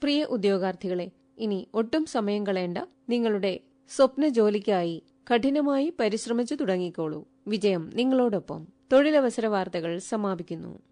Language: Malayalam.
പ്രിയ ഉദ്യോഗാർത്ഥികളെ, ഇനി ഒട്ടും സമയം കളയണ്ട. നിങ്ങളുടെ സ്വപ്ന ജോലിക്കായി കഠിനമായി പരിശ്രമിച്ചു തുടങ്ങിക്കോളൂ. വിജയം നിങ്ങളോടൊപ്പം. തൊഴിലവസര വാർത്തകൾ സമാപിക്കുന്നു.